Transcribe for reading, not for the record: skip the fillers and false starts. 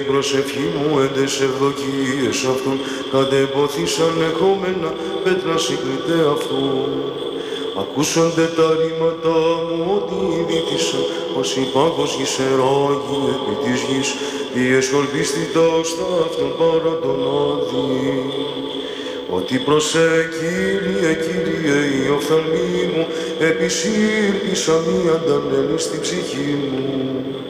Η προσευχή μου έντες ευδοκίες αυτών κατεποθήσαν εχόμενα πέτρα σύγκριτε αυτού. Ακούσονται τα ρήματα μου ότι δίθησαν ως η πάγος γησεράγει επί της γης διεσχολπίστητα ως τα αυτόν παρά τον άδει. Ότι προσέ Κύριε, Κύριε, η οφθαλμή μου επισύρπησα μη αντανέλη στην ψυχή μου.